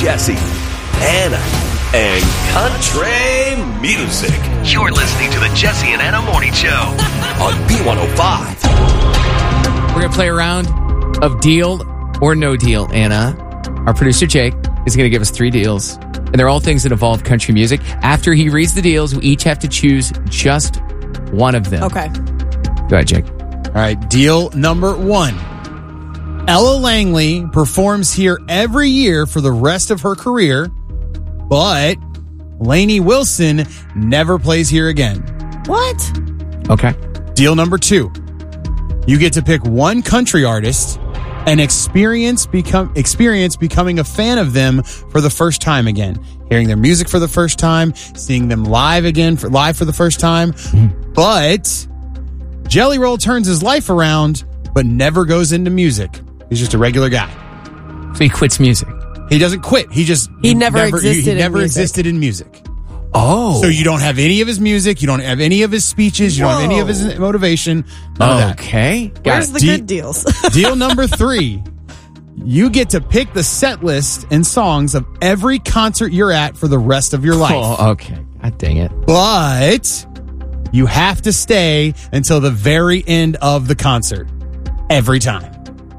Jesse, Anna, and country music. You're listening to the Jesse and Anna Morning Show on B105. We're going to play a round of Deal or No Deal, Anna. Our producer, Jake, is going to give us 3 deals. And they're all things that involve country music. After he reads the deals, we each have to choose just one of them. Okay. Go ahead, Jake. All right, deal number 1. Ella Langley performs here every year for the rest of her career, but Lainey Wilson never plays here again. What? Okay. Deal number 2. You get to pick one country artist and experience becoming a fan of them for the first time again. Hearing their music for the first time, seeing them live for the first time. But Jelly Roll turns his life around, but never goes into music. He's just a regular guy. So he quits music. He doesn't quit. He never existed in music. Oh. So you don't have any of his music. You don't have any of his speeches. You don't have any of his motivation. None of that. Okay. Where's the good deals? Deal number 3. You get to pick the set list and songs of every concert you're at for the rest of your life. Oh, okay. God dang it. But you have to stay until the very end of the concert. Every time.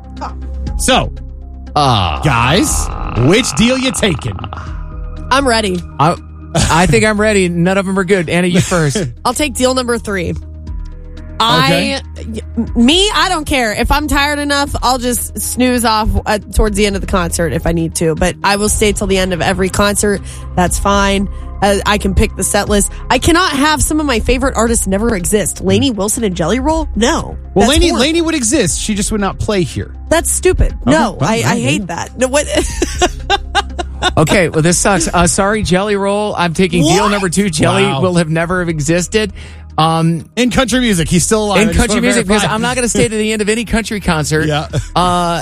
So, guys, which deal you taking? I'm ready. I think I'm ready. None of them are good. Anna, you first. I'll take deal number 3. Okay. I don't care. If I'm tired enough, I'll just snooze off towards the end of the concert if I need to. But I will stay till the end of every concert. That's fine. I can pick the set list. I cannot have some of my favorite artists never exist. Lainey Wilson and Jelly Roll? No. Well, Lainey would exist. She just would not play here. That's stupid. Okay. No, Well, I hate that. No, what? Okay, well, this sucks. Sorry, Jelly Roll. I'm taking deal number 2. Jelly will have never have existed. In country music, he's still alive. In country music, because I'm not going to stay to the end of any country concert. Yeah.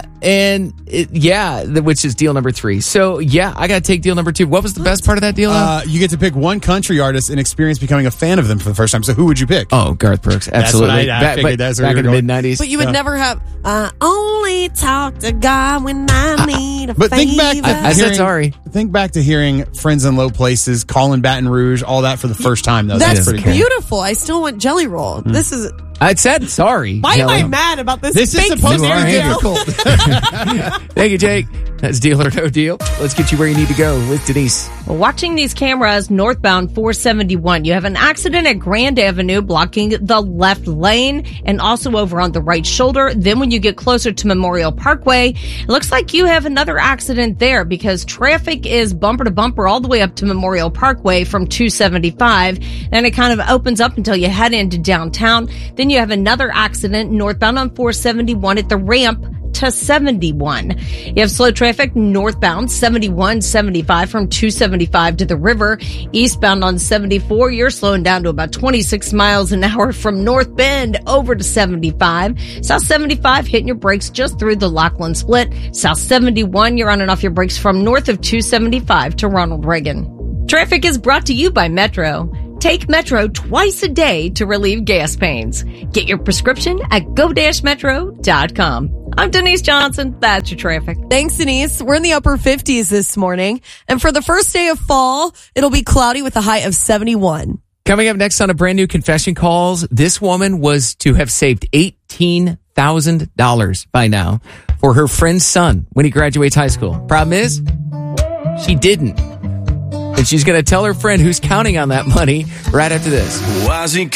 Which is deal number 3. So, yeah, I got to take deal number 2. What was the best part of that deal? You get to pick one country artist and experience becoming a fan of them for the first time. So who would you pick? Oh, Garth Brooks. Absolutely. That's what I figured that's where back in you the were mid-90s. But you would never have, only talk to God when I need a But favor. think back. I said sorry. Think back to hearing Friends in Low Places, Callin' Baton Rouge, all that for the first time. Though. That's pretty cool. beautiful. I still want Jelly Roll. This is... I said sorry. Why Jelly. am I mad about this? This is supposed to be difficult. Thank you, Jake. That's Deal or No Deal. Let's get you where you need to go with Denise. Well, watching these cameras northbound 471, you have an accident at Grand Avenue blocking the left lane and also over on the right shoulder. Then when you get closer to Memorial Parkway, it looks like you have another accident there because traffic is bumper to bumper all the way up to Memorial Parkway from 275. Then it kind of opens up until you head into downtown. Then you have another accident northbound on 471 at the ramp to 71. You have slow traffic northbound 71, 75 from 275 to the river. Eastbound on 74, you're slowing down to about 26 miles an hour from North Bend over to 75. South 75 hitting your brakes just through the Lachlan split. South 71, you're on and off your brakes from north of 275 to Ronald Reagan. Traffic is brought to you by Metro. Take Metro twice a day to relieve gas pains. Get your prescription at go-metro.com. I'm Denise Johnson. That's your traffic. Thanks, Denise. We're in the upper 50s this morning. And for the first day of fall, it'll be cloudy with a high of 71. Coming up next on a brand new Confession Calls, this woman was to have saved $18,000 by now for her friend's son when he graduates high school. Problem is, she didn't. And she's going to tell her friend who's counting on that money right after this. Why's he